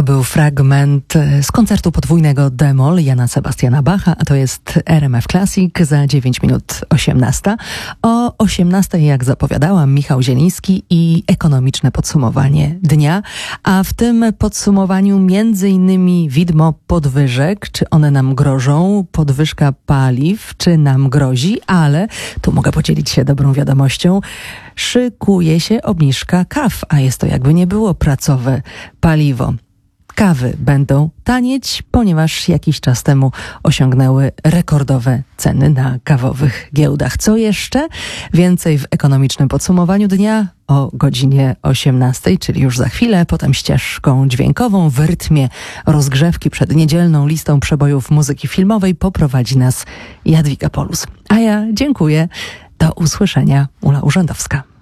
był fragment z koncertu podwójnego d-moll Jana Sebastiana Bacha, a to jest RMF Classic za 9 minut 18. O 18, jak zapowiadałam, Michał Zieliński i ekonomiczne podsumowanie dnia, a w tym podsumowaniu między innymi widmo podwyżek, czy one nam grożą, podwyżka paliw, czy nam grozi, ale tu mogę podzielić się dobrą wiadomością. Szykuje się obniżka kaw, a jest to jakby nie było pracowe paliwo. Kawy będą tanieć, ponieważ jakiś czas temu osiągnęły rekordowe ceny na kawowych giełdach. Co jeszcze? Więcej w ekonomicznym podsumowaniu dnia o godzinie 18, czyli już za chwilę, potem ścieżką dźwiękową w rytmie rozgrzewki przed niedzielną listą przebojów muzyki filmowej poprowadzi nas Jadwiga Polus. A ja dziękuję. Do usłyszenia. Ula Urzędowska.